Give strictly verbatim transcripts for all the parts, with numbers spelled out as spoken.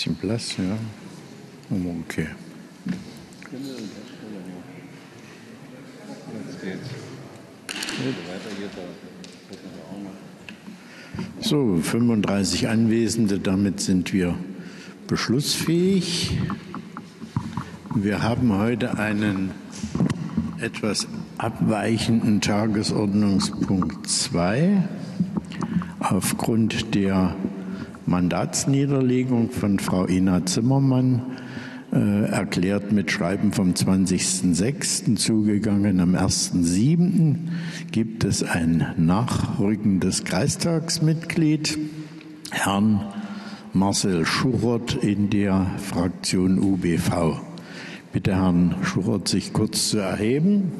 Bisschen Platz, ja. Okay. So, fünfunddreißig Anwesende, damit sind wir beschlussfähig. Wir haben heute einen etwas abweichenden Tagesordnungspunkt zwei. Aufgrund der Mandatsniederlegung von Frau Ina Zimmermann, äh, erklärt mit Schreiben vom zwanzigsten sechsten zugegangen am ersten siebten gibt es ein nachrückendes Kreistagsmitglied, Herrn Marcel Schuchert in der Fraktion U B V. Bitte Herrn Schuchert, sich kurz zu erheben.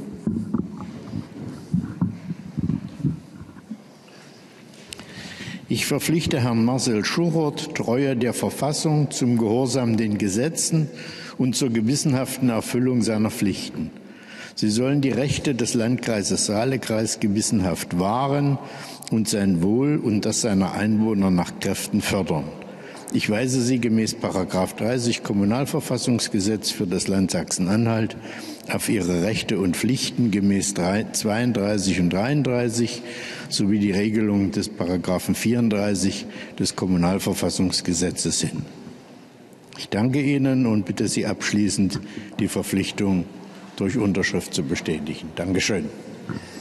Ich verpflichte Herrn Marcel Schuchert, Treue der Verfassung, zum Gehorsam den Gesetzen und zur gewissenhaften Erfüllung seiner Pflichten. Sie sollen die Rechte des Landkreises Saale-Kreis gewissenhaft wahren und sein Wohl und das seiner Einwohner nach Kräften fördern. Ich weise Sie gemäß Paragraph dreißig Kommunalverfassungsgesetz für das Land Sachsen-Anhalt auf Ihre Rechte und Pflichten gemäß zweiunddreißig und dreiunddreißig sowie die Regelung des Paragraphen vierunddreißig des Kommunalverfassungsgesetzes hin. Ich danke Ihnen und bitte Sie abschließend, die Verpflichtung durch Unterschrift zu bestätigen. Dankeschön.